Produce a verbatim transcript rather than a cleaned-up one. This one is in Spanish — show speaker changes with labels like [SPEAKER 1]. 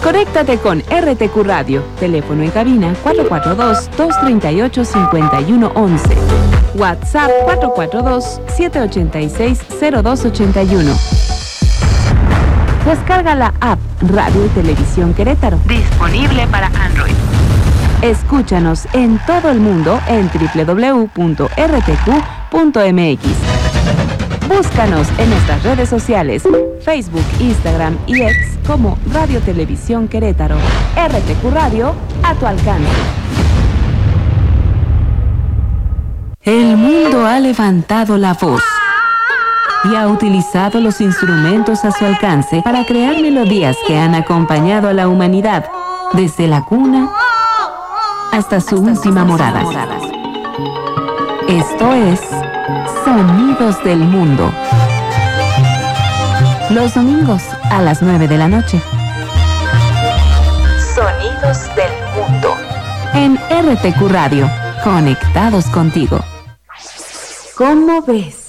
[SPEAKER 1] Conéctate con R T Q Radio. Teléfono en cabina cuatro cuatro dos, dos tres ocho, cinco uno uno uno. WhatsApp cuatro cuatro dos, siete ocho seis, cero dos ocho uno. Descarga la app Radio y Televisión Querétaro. Disponible para Android. Escúchanos en todo el mundo en doble u doble u doble u punto r t q punto m x. Búscanos en nuestras redes sociales, Facebook, Instagram y X como Radio Televisión Querétaro. R T Q Radio, a tu alcance. El mundo ha levantado la voz y ha utilizado los instrumentos a su alcance para crear melodías que han acompañado a la humanidad desde la cuna hasta su última morada. Esto es Sonidos del Mundo. Los domingos a las nueve de la noche. Sonidos del Mundo. En R T Q Radio, conectados contigo. ¿Cómo ves?